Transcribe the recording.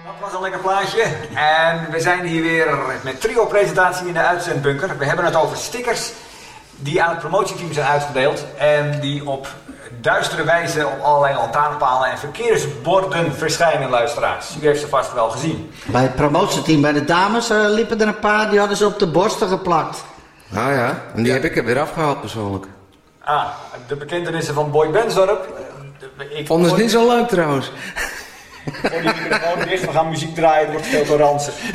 Dat was een lekker plaatje. En we zijn hier weer met trio-presentatie in de uitzendbunker. We hebben het over stickers die aan het promotieteam zijn uitgedeeld. En die op duistere wijze op allerlei lantaarnpalen en verkeersborden verschijnen, luisteraars. U heeft ze vast wel gezien. Bij het promotieteam, bij de dames, liepen er een paar, die hadden ze op de borsten geplakt. Nou ja, en die heb ik er weer afgehaald persoonlijk. Ah, de bekentenissen van Boy Bensdorp. Ik vond het niet zo leuk trouwens. Voor die microfoon dicht, we gaan muziek draaien, het wordt veel te ranzig.